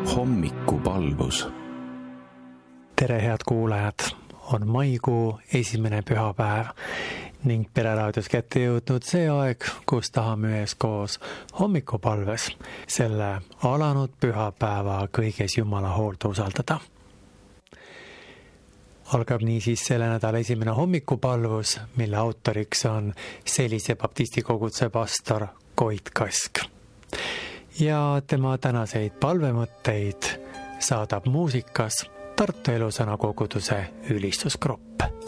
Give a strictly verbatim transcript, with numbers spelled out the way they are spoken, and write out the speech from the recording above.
Hommikupalvus. Tere, head kuulajad! On maikuu esimene pühapäev ning Pereraadios kätte jõudnud see aeg, kus tahame üheskoos hommikupalves selle alanud pühapäeva kõiges Jumala hoolt usaldada. Algab niisiis selle nädala esimene hommikupalvus, mille autoriks on Selise baptisti koguduse pastor Koit Kask. Ja tema tänaseid palvemõtteid saadab muusikas Tartu Elusõna koguduse ülistusgrupp.